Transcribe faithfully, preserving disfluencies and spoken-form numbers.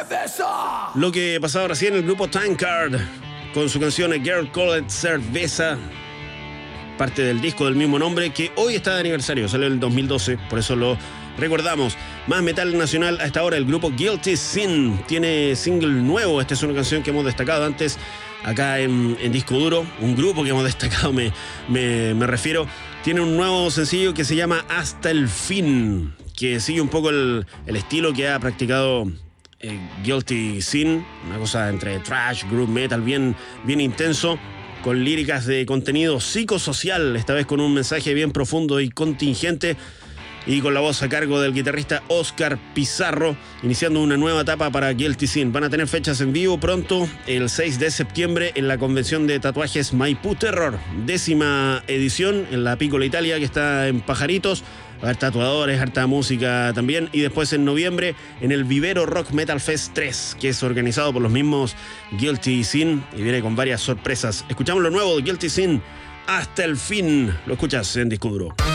cerveza. Lo que pasaba recién, el grupo Tankard con su canción A Girl Called Cerveza, parte del disco del mismo nombre, que hoy está de aniversario, salió en el dos mil doce, por eso lo recordamos. Más metal nacional a esta hora, el grupo Guilty Sin tiene single nuevo. Esta es una canción que hemos destacado antes acá en, en Disco Duro, un grupo que hemos destacado me, me, me refiero. Tiene un nuevo sencillo que se llama Hasta el Fin, que sigue un poco el, el estilo que ha practicado eh, Guilty Sin, una cosa entre thrash, groove metal, bien, bien intenso, con líricas de contenido psicosocial, esta vez con un mensaje bien profundo y contingente, y con la voz a cargo del guitarrista Oscar Pizarro, iniciando una nueva etapa para Guilty Sin. Van a tener fechas en vivo pronto, el seis de septiembre, en la convención de tatuajes Maipú Terror, décima edición en la Piccola Italia, que está en Pajaritos. Va a haber tatuadores, harta música también. Y después en noviembre en el Vivero Rock Metal Fest tres, que es organizado por los mismos Guilty Sin y viene con varias sorpresas. Escuchamos lo nuevo de Guilty Sin, Hasta el Fin. Lo escuchas en Disco Duro.